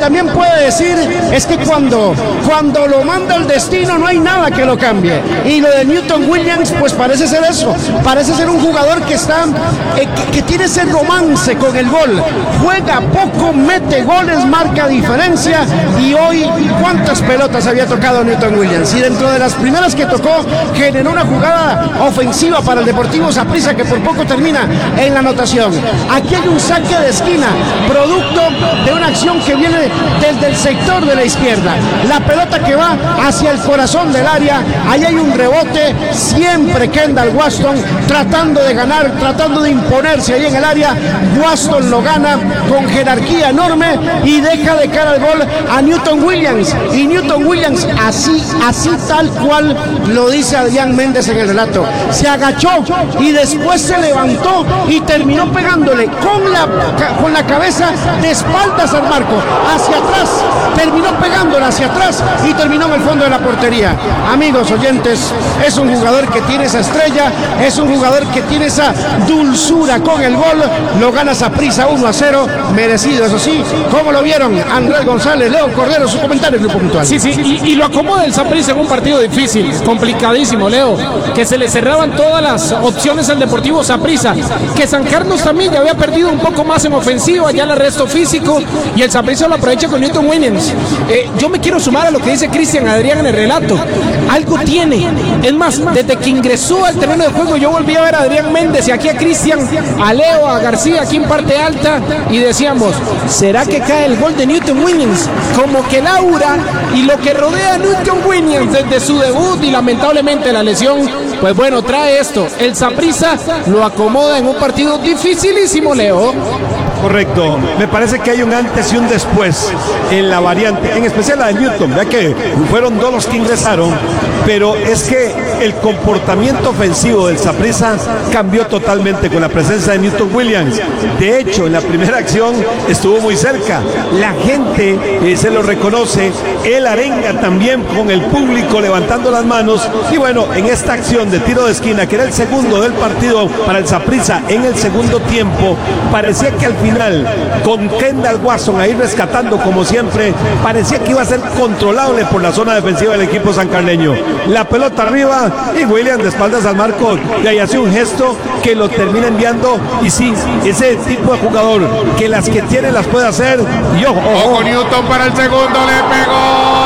también puede decir es que cuando lo manda el destino no hay nada que lo cambie. Y lo de Newton Williams, pues parece ser eso. Parece ser un jugador que está, que tiene ese romance con el gol. Juega poco, mete goles, marca diferencia. Y hoy, ¿cuántas pelotas había tocado Newton Williams? Y dentro de las primeras que tocó, generó una jugada ofensiva para el Deportivo Saprissa que por poco termina en la anotación. Aquí hay un saque de esquina, producto de una acción que viene desde el sector de la izquierda. La pelota que va hacia el corazón del área, ahí hay un rebote, siempre Kendall Waston tratando de ganar, tratando de imponerse ahí en el área. Waston lo gana con jerarquía enorme y deja de cara al gol a Newton Williams. Y Newton Williams, así tal cual lo dice Adrián Méndez en el relato, se agachó y después se levantó y terminó pegándole con la cabeza de espaldas al marco, hacia atrás, terminó pegándole hacia atrás y terminó en el fondo de la portería. Amigos oyentes, es un jugador que tiene esa estrella, es un jugador que tiene esa dulzura con el gol. Lo gana Saprissa 1-0, merecido, eso sí. ¿Cómo lo vieron? Andrés González, Leo Cordero, su comentario en Grupo Puntual. Sí, y lo acomoda el Saprissa en un partido difícil, complicadísimo, Leo, que se le cerraban todas las opciones al Deportivo Saprissa, que San Carlos también ya había perdido un poco más en ofensiva, ya el arresto físico, y el Saprissa lo aprovecha con Newton Williams. Yo me quiero sumar a lo que dice Cristian Adrián en el relato. Algo tiene, es más, desde que ingresó al terreno de juego yo volví a ver a Adrián Méndez y aquí a Cristian, a Leo, a García aquí en parte alta, y decíamos, ¿será que cae el gol de Newton Williams? Como que el aura y lo que rodea a Newton Williams desde su debut y lamentablemente la lesión, pues bueno, trae esto. El Saprissa lo acomoda en un partido dificilísimo, Leo. Correcto, me parece que hay un antes y un después en la variante, en especial la de Newton, ya que fueron dos los que ingresaron, pero es que el comportamiento ofensivo del Saprissa cambió totalmente con la presencia de Newton Williams. De hecho, en la primera acción estuvo muy cerca, la gente se lo reconoce, él arenga también con el público levantando las manos, y bueno, en esta acción de tiro de esquina, que era el segundo del partido para el Saprissa en el segundo tiempo, parecía que al final, con Kendall Waston ahí rescatando como siempre, parecía que iba a ser controlable por la zona defensiva del equipo sancarleño. La pelota arriba y Williams de espaldas al marco, y ahí hace un gesto que lo termina enviando, y sí, ese tipo de jugador que las que tiene las puede hacer. Y ojo, Newton para el segundo, le pegó.